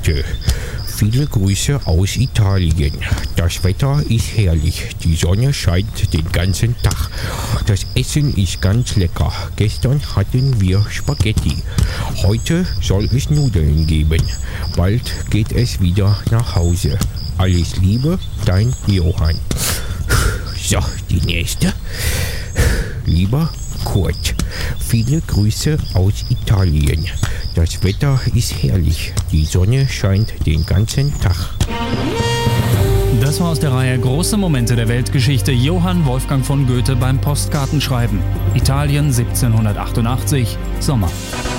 Goethe. Viele Grüße aus Italien. Das Wetter ist herrlich. Die Sonne scheint den ganzen Tag. Das Essen ist ganz lecker. Gestern hatten wir Spaghetti. Heute soll es Nudeln geben. Bald geht es wieder nach Hause. Alles Liebe, dein Johann. So, die nächste. Lieber Kurt, viele Grüße aus Italien. Das Wetter ist herrlich. Die Sonne scheint den ganzen Tag. Das war aus der Reihe Große Momente der Weltgeschichte. Johann Wolfgang von Goethe beim Postkartenschreiben. Italien 1788, Sommer.